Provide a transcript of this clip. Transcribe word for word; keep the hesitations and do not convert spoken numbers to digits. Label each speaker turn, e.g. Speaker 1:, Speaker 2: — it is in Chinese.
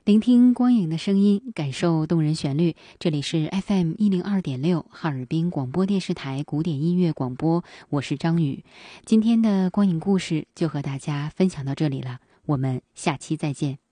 Speaker 1: 聆听光影的声音，感受动人旋律。这里是 F M 一零二点六哈尔滨广播电视台古典音乐广播，我是张宇。今天的光影故事就和大家分享到这里了，我们下期再见。